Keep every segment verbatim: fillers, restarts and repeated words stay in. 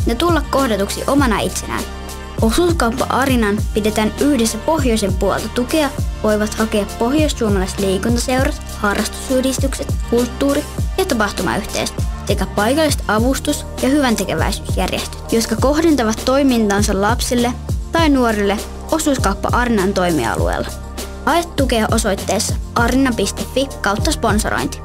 ja tulla kohdatuksi omana itsenään. Osuuskauppa Arinan pidetään yhdessä pohjoisen puolta tukea voivat hakea pohjoissuomalaiset liikuntaseurat, harrastusyhdistykset, kulttuuri- ja tapahtumayhteisöt sekä paikalliset avustus- ja hyväntekeväisyysjärjestöt, jotka kohdentavat toimintansa lapsille tai nuorille osuuskauppa Arinan toimialueella. Hae tukea osoitteessa arina piste fi kautta sponsorointi.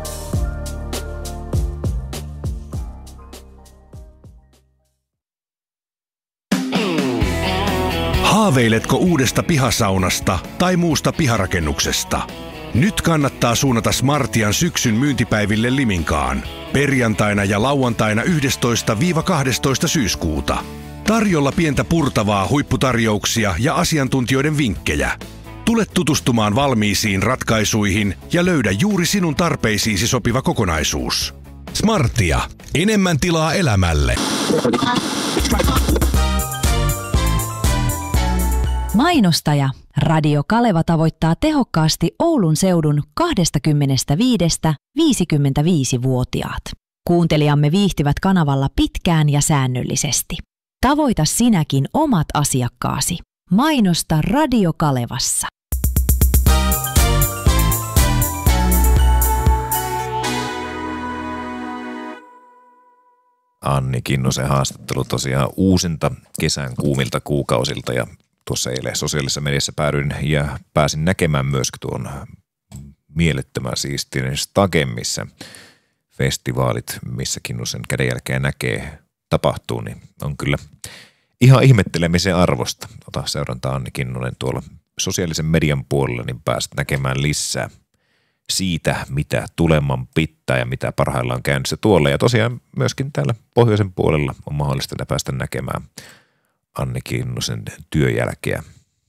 Haaveiletko uudesta pihasaunasta tai muusta piharakennuksesta? Nyt kannattaa suunnata Smartian syksyn myyntipäiville Liminkaan. Perjantaina ja lauantaina yhdestoista kahdestoista syyskuuta. Tarjolla pientä purtavaa, huipputarjouksia ja asiantuntijoiden vinkkejä. Tule tutustumaan valmiisiin ratkaisuihin ja löydä juuri sinun tarpeisiisi sopiva kokonaisuus. Smartia. Enemmän tilaa elämälle. Mainostaja. Radio Kaleva tavoittaa tehokkaasti Oulun seudun kaksikymmentäviidestä–viisikymmentäviisi-vuotiaat. Kuuntelijamme viihtyvät kanavalla pitkään ja säännöllisesti. Tavoita sinäkin omat asiakkaasi. Mainosta Radio Kalevassa. Anni Kinnusen haastattelu tosiaan uusinta kesän kuumilta kuukausilta ja tuossa eilen sosiaalisessa mediassa päädyin ja pääsin näkemään myös tuon mielettömän siistin Stagen, missä festivaalit, missä Kinnusen kädenjälkeen näkee, tapahtuu, niin on kyllä ihan ihmettelemisen arvosta. Ota seurantaa Anni Kinnunen tuolla sosiaalisen median puolella, niin pääset näkemään lisää siitä, mitä tuleman pitää ja mitä parhaillaan on käynnissä tuolla. Ja tosiaan myöskin täällä pohjoisen puolella on mahdollista päästä näkemään Anni Kinnusen työjälkeä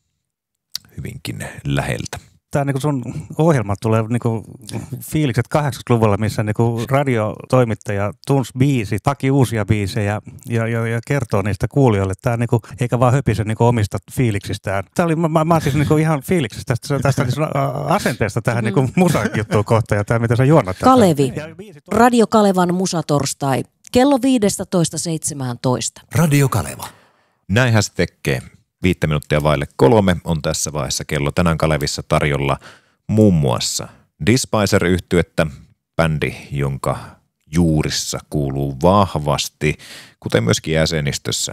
hyvinkin läheltä. Tämä niin sun ohjelma tulee niin fiilikset kahdeksankymmentäluvulla, missä niin radiotoimittaja tunsi biisit, haki uusia biisejä ja, ja, ja kertoo niistä kuulijoille. Tämä niin kuin, eikä vaan höpise niin omista fiiliksistään. Tämä oli, mä, mä oon siis niin ihan fiiliksistä tästä, tästä niin asenteesta tähän mm. niin musajuttuun kohtaan ja tämä, mitä sä juonnat. Kalevi. Radio Kalevan musatorstai. Kello viisitoista seitsemäntoista. Radio Kaleva. Näinhän se tekee. Viittä minuuttia vaille kolme on tässä vaiheessa kello tänään Kalevissa tarjolla muun muassa Despicer-yhtyettä, bändi, jonka juurissa kuuluu vahvasti, kuten myöskin jäsenistössä,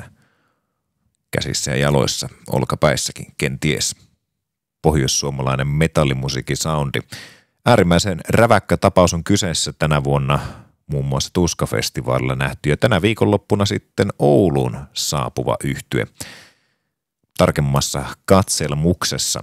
käsissä ja jaloissa, olkapäissäkin, kenties. Pohjoissuomalainen metallimusiikin soundi. Äärimmäisen räväkkä tapaus on kyseessä tänä vuonna muun muassa Tuska-festivaalilla nähty ja tänä viikonloppuna sitten Ouluun saapuva yhtye. Tarkemmassa katselmuksessa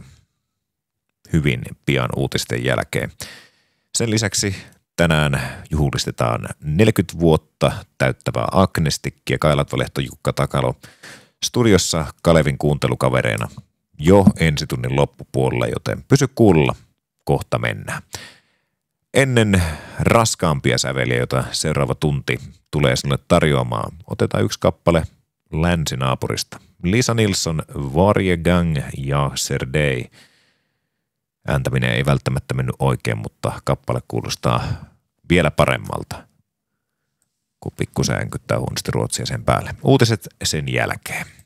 hyvin pian uutisten jälkeen. Sen lisäksi tänään juhlistetaan neljäkymmentä vuotta täyttävää Agnestikkiä. Kailatvalehto Jukka Takalo studiossa Kalevin kuuntelukavereina jo ensitunnin loppupuolella, joten pysy kuulolla, kohta mennään. Ennen raskaampia säveliä, joita seuraava tunti tulee sinulle tarjoamaan, otetaan yksi kappale länsinaapurista. Lisa Nilsson, Varje Gang ja Serdei. Ääntäminen ei välttämättä mennyt oikein, mutta kappale kuulostaa vielä paremmalta, kun pikkusen änkyttää huonosti ruotsia sen päälle. Uutiset sen jälkeen.